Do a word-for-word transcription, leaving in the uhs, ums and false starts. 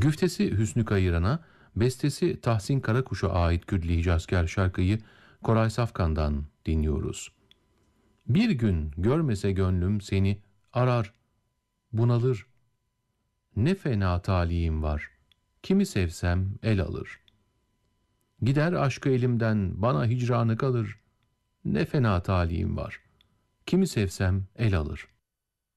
Güftesi Hüsnü Kayıran'a, bestesi Tahsin Karakuş'a ait Kürdili Hicazkar şarkıyı Koray Safkan'dan dinliyoruz. Bir gün görmese gönlüm seni arar, bunalır. Ne fena talihim var, kimi sevsem el alır. Gider aşkı elimden bana hicranı kalır. Ne fena talihim var, kimi sevsem el alır.